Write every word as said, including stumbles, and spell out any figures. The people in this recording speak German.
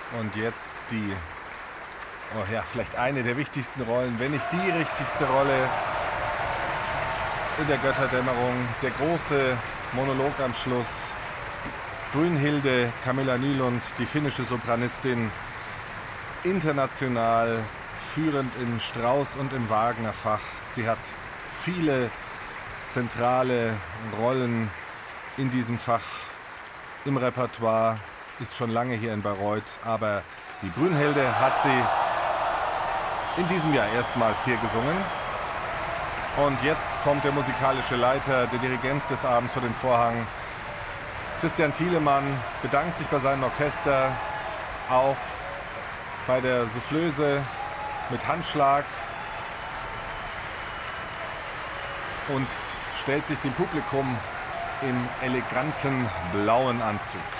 Und jetzt die, oh ja, vielleicht eine der wichtigsten Rollen, wenn nicht die wichtigste Rolle in der Götterdämmerung. Der große Monolog am Schluss. Brünnhilde Camilla Nylund, die finnische Sopranistin, international führend im Strauss- und im Wagner-Fach. Sie hat viele zentrale Rollen in diesem Fach im Repertoire, ist schon lange hier in Bayreuth, aber die Brünnhilde hat sie in diesem Jahr erstmals hier gesungen. Und jetzt kommt der musikalische Leiter, der Dirigent des Abends vor den Vorhang. Christian Thielemann bedankt sich bei seinem Orchester, auch bei der Soufflöse mit Handschlag und stellt sich dem Publikum im eleganten blauen Anzug.